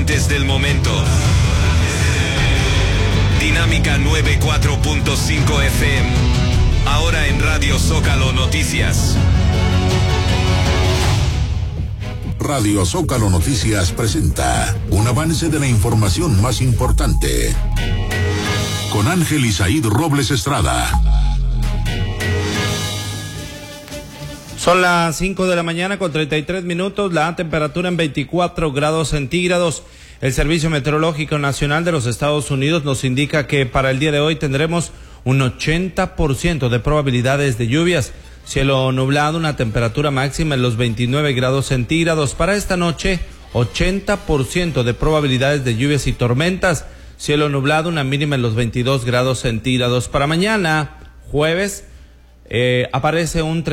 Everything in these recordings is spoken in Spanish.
importantes del momento. Dinámica 94.5 FM. Ahora en Radio Zócalo Noticias. Radio Zócalo Noticias presenta un avance de la información más importante. Con Ángel Isaíd Robles Estrada. Son las 5 de la mañana con 33 minutos, la temperatura en 24 grados centígrados. El Servicio Meteorológico Nacional de los Estados Unidos nos indica que para el día de hoy tendremos un 80% de probabilidades de lluvias. Cielo nublado, una temperatura máxima en los 29 grados centígrados. Para esta noche, 80% de probabilidades de lluvias y tormentas. Cielo nublado, una mínima en los 22 grados centígrados. Para mañana, jueves, aparece un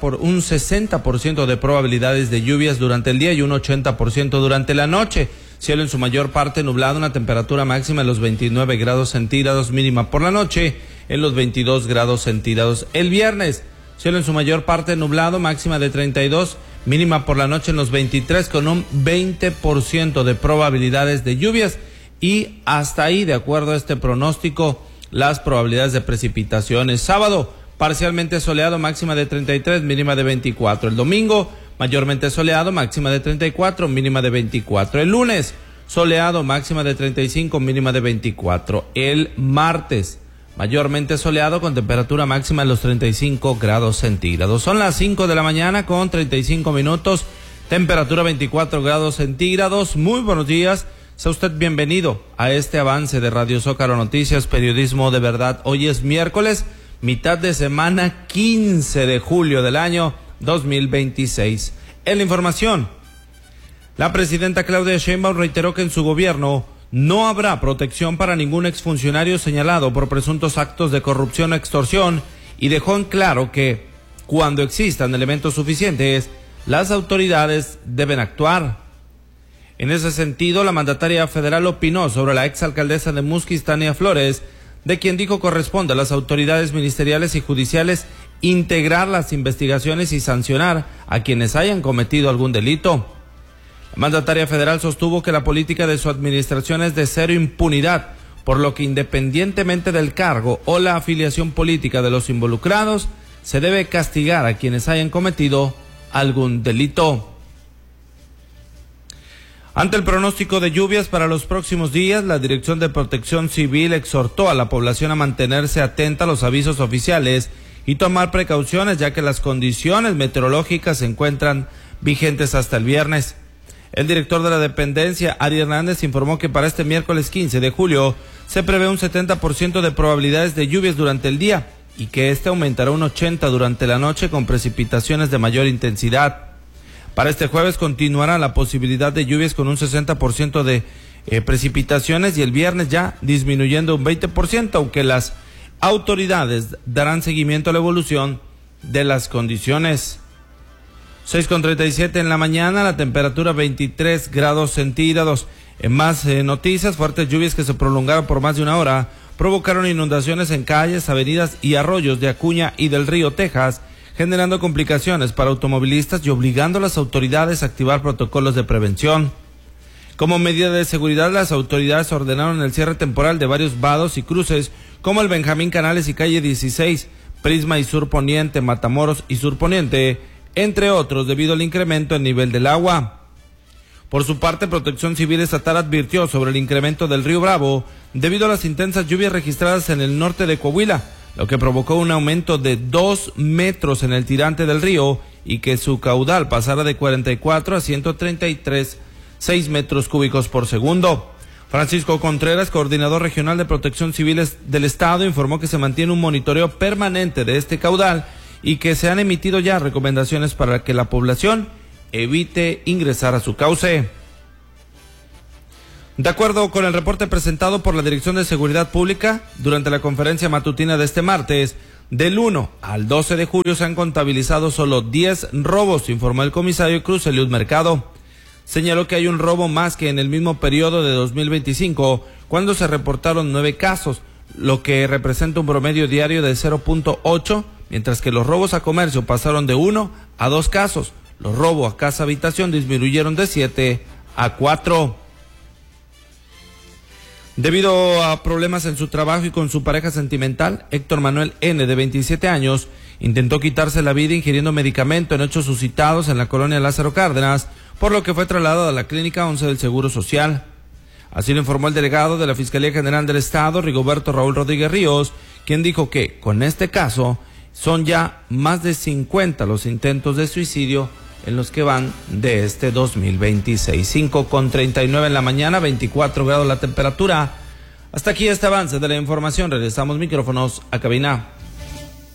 60% de probabilidades de lluvias durante el día y un 80% durante la noche. Cielo en su mayor parte nublado, una temperatura máxima en los 29 grados centígrados, mínima por la noche en los 22 grados centígrados. El viernes, cielo en su mayor parte nublado, máxima de 32, mínima por la noche en los 23, con un 20% de probabilidades de lluvias. Y hasta ahí, de acuerdo a este pronóstico, las probabilidades de precipitaciones. Sábado, parcialmente soleado, máxima de 33, mínima de 24. El domingo, mayormente soleado, máxima de 34, mínima de 24. El lunes, soleado, máxima de 35, mínima de 24. El martes, mayormente soleado con temperatura máxima en los 35 grados centígrados. Son las 5 de la mañana con 35 minutos, temperatura 24 grados centígrados. Muy buenos días, sea usted bienvenido a este avance de Radio Zócalo Noticias, periodismo de verdad. Hoy es miércoles, mitad de semana, 15 de julio del año 2026. En la información, la presidenta Claudia Sheinbaum reiteró que en su gobierno no habrá protección para ningún exfuncionario señalado por presuntos actos de corrupción o extorsión y dejó en claro que, cuando existan elementos suficientes, las autoridades deben actuar. En ese sentido, la mandataria federal opinó sobre la exalcaldesa de Musquis, Tania Flores, de quien dijo corresponde a las autoridades ministeriales y judiciales integrar las investigaciones y sancionar a quienes hayan cometido algún delito. La mandataria federal sostuvo que la política de su administración es de cero impunidad, por lo que independientemente del cargo o la afiliación política de los involucrados, se debe castigar a quienes hayan cometido algún delito. Ante el pronóstico de lluvias para los próximos días, la Dirección de Protección Civil exhortó a la población a mantenerse atenta a los avisos oficiales y tomar precauciones, ya que las condiciones meteorológicas se encuentran vigentes hasta el viernes. El director de la dependencia, Ari Hernández, informó que para este miércoles 15 de julio se prevé un 70% de probabilidades de lluvias durante el día y que este aumentará un 80% durante la noche con precipitaciones de mayor intensidad. Para este jueves continuará la posibilidad de lluvias con un 60% de precipitaciones y el viernes ya disminuyendo un 20%, aunque las autoridades darán seguimiento a la evolución de las condiciones. 6:37 en la mañana, la temperatura 23 grados centígrados. En más noticias, fuertes lluvias que se prolongaron por más de una hora provocaron inundaciones en calles, avenidas y arroyos de Acuña y del Río Texas, generando complicaciones para automovilistas y obligando a las autoridades a activar protocolos de prevención. Como medida de seguridad, las autoridades ordenaron el cierre temporal de varios vados y cruces, como el Benjamín Canales y calle 16, Prisma y Sur Poniente, Matamoros y Sur Poniente, entre otros, debido al incremento en nivel del agua. Por su parte, Protección Civil Estatal advirtió sobre el incremento del río Bravo debido a las intensas lluvias registradas en el norte de Coahuila, lo que provocó un aumento de 2 metros en el tirante del río y que su caudal pasara de 44 a 133,6 metros cúbicos por segundo. Francisco Contreras, coordinador regional de Protección Civil del Estado, informó que se mantiene un monitoreo permanente de este caudal y que se han emitido ya recomendaciones para que la población evite ingresar a su cauce. De acuerdo con el reporte presentado por la Dirección de Seguridad Pública, durante la conferencia matutina de este martes, del 1 al 12 de julio se han contabilizado solo 10 robos, informó el comisario Cruz Eliud Mercado. Señaló que hay un robo más que en el mismo periodo de 2025, cuando se reportaron 9 casos, lo que representa un promedio diario de 0.8, mientras que los robos a comercio pasaron de 1 a 2 casos. Los robos a casa habitación disminuyeron de 7 a 4. Debido a problemas en su trabajo y con su pareja sentimental, Héctor Manuel N., de 27 años, intentó quitarse la vida ingiriendo medicamento en hechos suscitados en la colonia Lázaro Cárdenas, por lo que fue trasladado a la Clínica 11 del Seguro Social. Así lo informó el delegado de la Fiscalía General del Estado, Rigoberto Raúl Rodríguez Ríos, quien dijo que, con este caso, son ya más de 50 los intentos de suicidio en los que van de este 2026. 5:39 en la mañana, 24 grados la temperatura. Hasta aquí este avance de la información. Regresamos micrófonos a cabina.